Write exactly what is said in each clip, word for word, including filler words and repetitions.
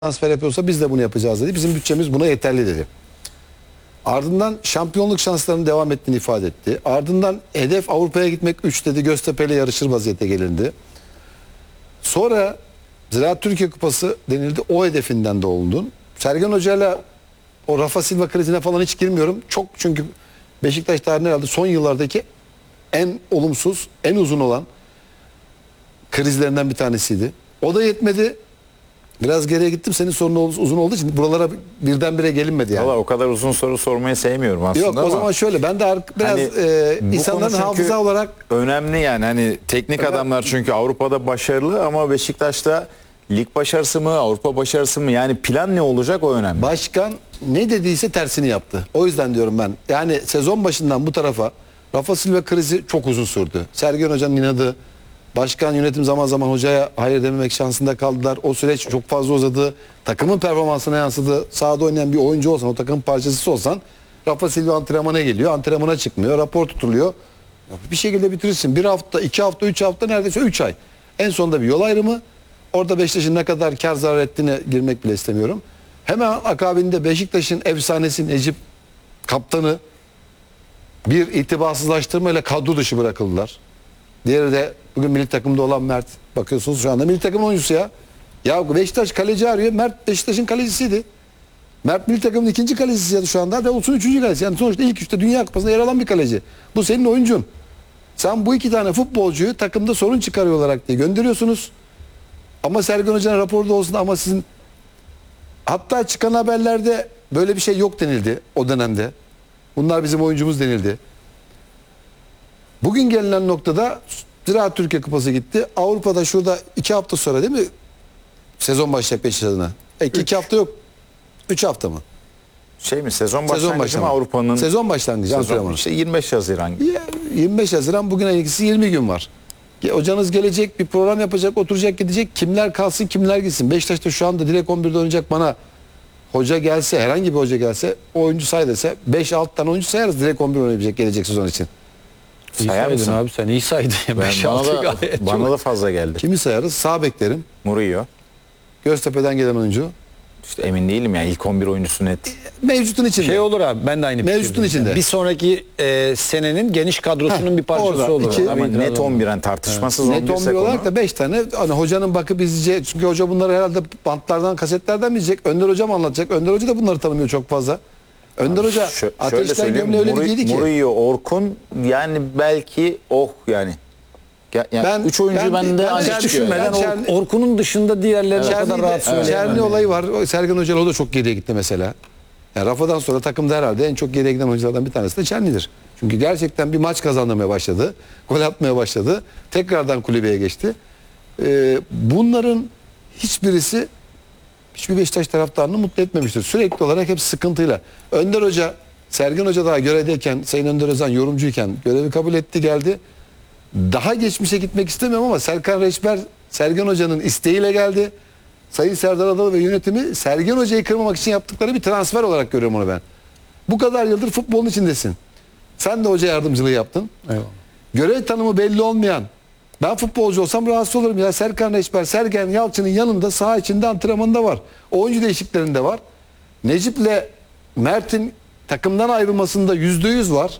transfer yapıyorsa biz de bunu yapacağız dedi. Bizim bütçemiz buna yeterli dedi. Ardından şampiyonluk şanslarının devam ettiğini ifade etti. Ardından hedef Avrupa'ya gitmek üç dedi. Göztepe ile yarışır vaziyete gelindi. Sonra Ziraat Türkiye Kupası denildi. O hedefinden de olundun. Sergen Hoca'yla o Rafa Silva krizine falan hiç girmiyorum. Çok çünkü Beşiktaş tarihinde herhalde son yıllardaki en olumsuz, en uzun olan krizlerinden bir tanesiydi. O da yetmedi. Biraz geriye gittim. Senin sorunun uzun olduğu için buralara birdenbire gelinmedi yani. Valla o kadar uzun soru sormayı sevmiyorum aslında. Yok o ama zaman şöyle ben de biraz hani e, bu insanların konu çünkü hafıza olarak önemli yani hani teknik Evet. adamlar çünkü Avrupa'da başarılı ama Beşiktaş'ta lig başarısı mı Avrupa başarısı mı yani plan ne olacak o önemli. başkan ne dediyse tersini yaptı. O yüzden diyorum ben. Yani sezon başından bu tarafa Rafa Silva krizi çok uzun sürdü. Sergen Hoca'nın inadı, başkan yönetim zaman zaman hocaya hayır dememek şansında kaldılar. O süreç çok fazla uzadı. Takımın performansına yansıdı. Sahada oynayan bir oyuncu olsan, o takımın parçası olsan Rafa Silva antrenmana geliyor. Antrenmana çıkmıyor. Rapor tutuluyor. Bir şekilde bitirirsin. Bir hafta, iki hafta, üç hafta neredeyse üç ay. En sonunda bir yol ayrımı. Orada Beşiktaş'ın ne kadar kar zarar ettiğine girmek bile istemiyorum. Hemen akabinde Beşiktaş'ın efsanesi Necip kaptanı bir itibarsızlaştırmayla kadro dışı bırakıldılar. Diğeri de bugün milli takımda olan Mert. Bakıyorsunuz şu anda milli takım oyuncusu ya. Ya Beşiktaş kaleci arıyor. Mert Beşiktaş'ın kalecisiydi. Mert milli takımın ikinci kalecisi şu anda ve olsun üçüncü kalecisi. Yani sonuçta ilk üçte Dünya Kupası'nda yer alan bir kaleci. Bu senin oyuncun. Sen bu iki tane futbolcuyu takımda sorun çıkarıyor olarak diye gönderiyorsunuz. Ama Sergen Hoca'nın raporda olsun ama sizin hatta çıkan haberlerde böyle bir şey yok denildi o dönemde. Bunlar bizim oyuncumuz denildi. Bugün gelinen noktada Ziraat Türkiye Kupası gitti. Avrupa'da şurada iki hafta sonra değil mi? Sezon başlayacak Beşiktaş adına. E, iki, iki hafta yok. Üç hafta mı? Şey mi sezon Sezon başlangıcı mı başlangıcı. Avrupa'nın? Sezon başlangıcı. Sezon antrenmanı. işte yirmi beş Haziran. Ya, yirmi beş Haziran bugün ilgisi yirmi gün var. Ya, hocanız gelecek bir program yapacak, oturacak, gidecek. Kimler kalsın, kimler gitsin. Beşiktaş'ta şu anda direkt on birde oynayacak bana hoca gelse, herhangi bir hoca gelse, o oyuncu say dese beş altı tane oyuncu sayarız direkt on bir oynayacak gelecek sezon için. İyi Sayar saydın mısın? abi sen iyi saydın. Ben, beş bana altı da, gayet bana çok. da fazla geldi. Kimi sayarız? Sağ beklerim. Murillo. Göztepe'den gelen oyuncu. İşte emin değilim ya ilk on bir oyuncusu net. Mevcutun içinde. Şey olur abi ben de aynı Mevcutun fikirdeyim. içinde. Bir sonraki e, senenin geniş kadrosunun Heh, bir parçası orada olur. iki- Ama Abi, net biraz on bir yani tartışmasız Net on bir on bir ise olarak konu. da beş tane hani hocanın bakıp izleyeceği. Çünkü hoca bunları herhalde bantlardan, kasetlerden mi izleyecek? Önder Hoca mı anlatacak? Önder Hoca da bunları tanımıyor çok fazla. Önder Hoca Şö- şöyle ateşten söyleyeyim, gömleği öyle bir Muri- giydi ki. Murillo, Orkun yani belki oh yani. Ya, yani Ben- üç oyuncu ben- bende ben ancak hiç çıkıyor. düşünmeden Ben Çerni- Or- Orkun'un dışında diğerlerine o kadar Çerni'de- rahat söyleyemem. Çerni yani. olayı var. O Sergen Hoca o da çok geriye gitti mesela. Yani Rafa'dan sonra takımda herhalde en çok geriye giden oyunculardan bir tanesi de Çerni'dir. Çünkü gerçekten bir maç kazandırmaya başladı. Gol atmaya başladı. Tekrardan kulübeye geçti. Ee, bunların hiçbirisi hiçbir Beşiktaş taraftarını mutlu etmemiştir. Sürekli olarak hep sıkıntıyla. Önder Hoca, Sergen Hoca daha görevdeyken, Sayın Önder Özen yorumcuyken görevi kabul etti geldi. Daha geçmişe gitmek istemiyorum ama Serkan Reçber Sergen Hoca'nın isteğiyle geldi. Sayın Serdar Adalı ve yönetimi Sergen Hoca'yı kırmamak için yaptıkları bir transfer olarak görüyorum onu ben. Bu kadar yıldır futbolun içindesin. Sen de hoca yardımcılığı yaptın. Eyvallah. Görev tanımı belli olmayan, ben futbolcu olsam rahatsız olurum ya. Serkan Reçber, Sergen Yalçın'ın yanında saha içinde antrenmanında var. Oyuncu değişikliklerinde var. Necip'le Mert'in takımdan ayrılmasında yüzde yüz var.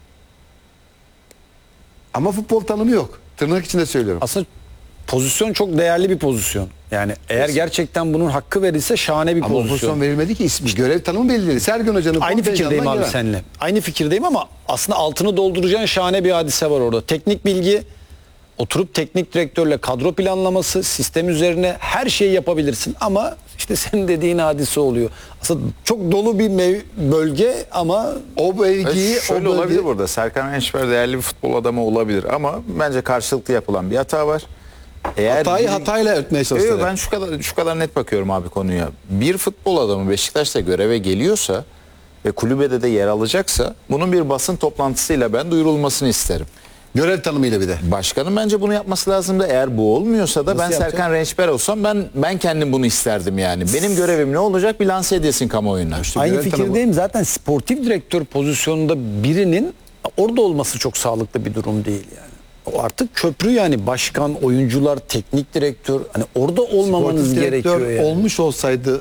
Ama futbol tanımı yok. Tırnak içinde söylüyorum. Aslında pozisyon çok değerli bir pozisyon. Yani eğer gerçekten bunun hakkı verilse şahane bir Ama o pozisyon. pozisyon verilmedi ki ismi. Görev tanımı belli değil. Sergen Hoca'nın Aynı fikirdeyim abi gelen. seninle. Aynı fikirdeyim ama aslında altını dolduracağın şahane bir hadise var orada. Teknik bilgi, oturup teknik direktörle kadro planlaması, sistem üzerine her şeyi yapabilirsin ama işte senin dediğin hadise oluyor. Aslında çok dolu bir mev- bölge ama O bölgeyi, Evet, şöyle o bölge... olabilir burada. Serkan Reçber değerli bir futbol adamı olabilir ama bence karşılıklı yapılan bir hata var. Eğer Hatayı bir- hatayla örtmeye Yok, çalıştılar. ben şu kadar şu kadar net bakıyorum abi konuya. Bir futbol adamı Beşiktaş'ta göreve geliyorsa ve kulübede de yer alacaksa bunun bir basın toplantısıyla ben duyurulmasını isterim. Görev tanımıyla bir de. Başkanın bence bunu yapması lazım da eğer bu olmuyorsa da Nasıl ben yapacak? Serkan Reçber olsam ben ben kendim bunu isterdim yani. Benim görevim ne olacak? Bir lanse edilsin kamuoyuna. aynı görev fikirdeyim. Zaten sportif direktör pozisyonunda birinin orada olması çok sağlıklı bir durum değil yani. O artık köprü yani başkan, oyuncular, teknik direktör hani orada olmamanız Sportif direktör gerekiyor yani. olmuş olsaydı